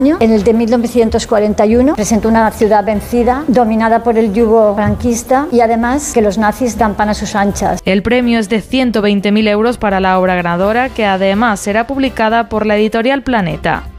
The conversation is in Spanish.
En el de 1941 presentó una ciudad vencida, dominada por el yugo franquista, y además que los nazis dan pan a sus anchas. El premio es de 120.000 euros para la obra ganadora, que además será publicada por la editorial Planeta.